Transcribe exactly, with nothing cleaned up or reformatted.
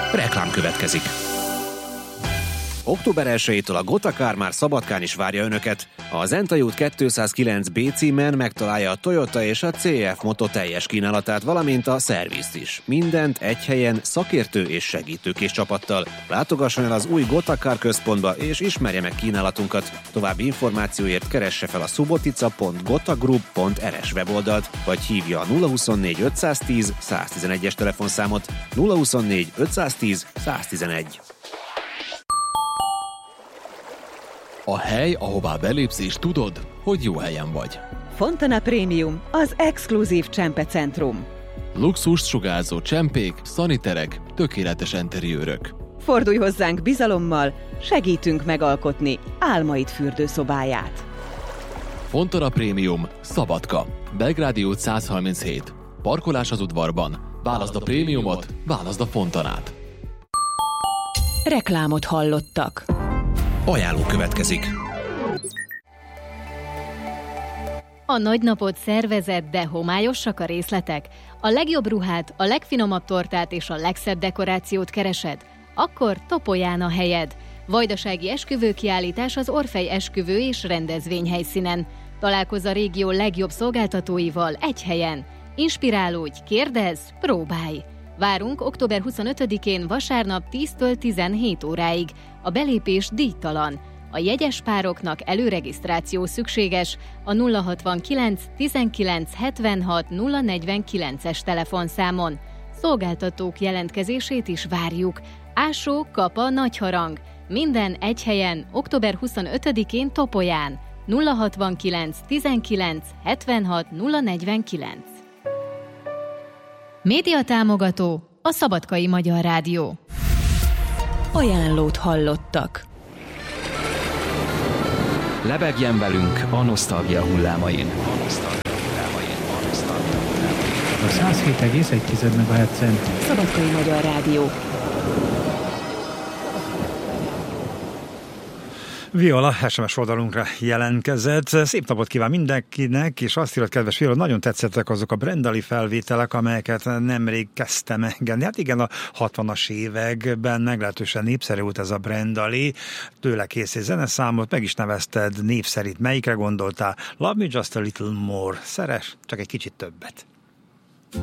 Reklám következik. október elsejétől a Gotakár már Szabadkán is várja Önöket. A Zentai út kétszázkilenc bé címen megtalálja a Toyota és a cé ef Moto teljes kínálatát, valamint a szervizt is. Mindent egy helyen szakértő és segítőkész csapattal. Látogasson el az új Gotakár központba és ismerje meg kínálatunkat. További információért keresse fel a subotica pont gotagroup pont er es weboldalt, vagy hívja a nulla huszonnégy ötszáztíz száztizenegyes telefonszámot. nulla huszonnégy ötszáztíz száztizenegy. A hely, ahová belépsz és tudod, hogy jó helyen vagy. Fontana Premium, az exkluzív csempecentrum. Luxust sugárzó csempék, szaniterek, tökéletes enteriőrök. Fordulj hozzánk bizalommal, segítünk megalkotni álmaid fürdőszobáját. Fontana Premium, Szabadka, Belgrádi út száz harminchét. Parkolás az udvarban. Válaszd a prémiumot, válaszd a Fontanát. Reklámot hallottak. Ajánló következik. A nagynapot szervezett, de homályosak a részletek? A legjobb ruhát, a legfinomabb tortát és a legszebb dekorációt keresed? Akkor Topolyán a helyed. Vajdasági esküvőkiállítás az Orfej esküvő és rendezvényhelyszínen. Találkozz a régió legjobb szolgáltatóival egy helyen. Inspirálódj, kérdezz, próbálj! Várunk október huszonötödikén vasárnap tíztől tizenhét óráig. A belépés díjtalan. A jegyes pároknak előregisztráció szükséges a nulla hatvankilenc tizenkilenc hetvenhat nulla negyvenkilences telefonszámon. Szolgáltatók jelentkezését is várjuk. Ásó, Kapa, Nagyharang. Minden egy helyen, október huszonötödikén Topolyán. nulla hatvankilenc tizenkilenc hetvenhat nulla negyvenkilenc. Média támogató a Szabadkai Magyar Rádió. Ajánlót hallottak. Lebegjen velünk a nosztalgia hullámain. A száz hét egész egy megahertzen. Szabadkai Magyar Rádió. Viola es em es oldalunkra jelentkezett. Szép napot kíván mindenkinek, és azt írott, kedves Viola, nagyon tetszettek azok a Brendali felvételek, amelyeket nemrég kezdtem engedni. Hát igen, a hatvanas években meglehetősen népszerű volt ez a Brendali. Tőle készít zeneszámot, meg is nevezted név szerint. Melyikre gondoltál? Love me just a little more. Szeres, csak egy kicsit többet.